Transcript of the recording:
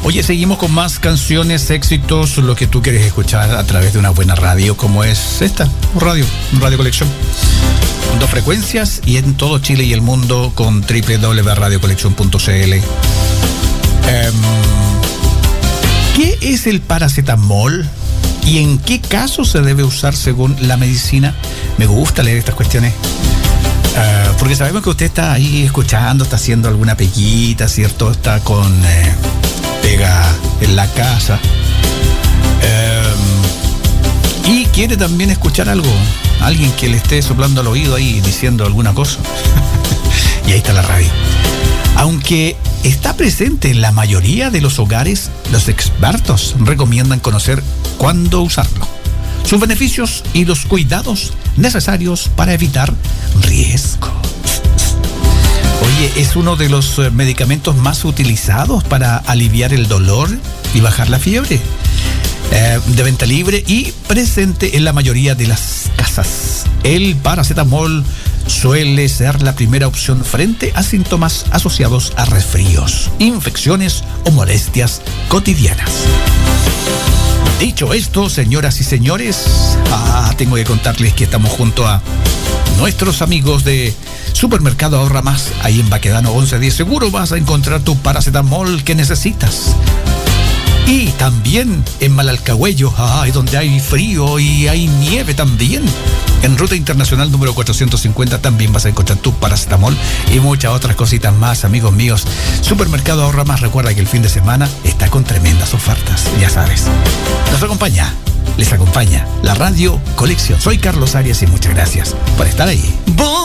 Oye, seguimos con más canciones, éxitos, lo que tú quieres escuchar a través de una buena radio como es esta, Radio Colección. Con 2 frecuencias y en todo Chile y el mundo con www.radiocoleccion.cl. ¿Qué es el paracetamol y en qué caso se debe usar según la medicina? Me gusta leer estas cuestiones. Porque sabemos que usted está ahí escuchando, está haciendo alguna peguita, ¿cierto? Está con pega en la casa. Y quiere también escuchar algo. Alguien que le esté soplando al oído ahí diciendo alguna cosa. Y ahí está la radio. Aunque está presente en la mayoría de los hogares, los expertos recomiendan conocer cuándo usarlo, sus beneficios y los cuidados necesarios para evitar riesgos. Oye, es uno de los medicamentos más utilizados para aliviar el dolor y bajar la fiebre. De venta libre y presente en la mayoría de las casas. El paracetamol suele ser la primera opción frente a síntomas asociados a resfríos, infecciones o molestias cotidianas. Dicho esto, señoras y señores, tengo que contarles que estamos junto a nuestros amigos de Supermercado Ahorra Más, ahí en Baquedano 1110. Seguro vas a encontrar tu paracetamol que necesitas. Y también en Malalcahuello, donde hay frío y hay nieve también. En Ruta Internacional número 450 también vas a encontrar tu paracetamol y muchas otras cositas más, amigos míos. Supermercado Ahorra Más, recuerda que el fin de semana está con tremendas ofertas, ya sabes. Les acompaña la Radio Colección. Soy Carlos Arias y muchas gracias por estar ahí.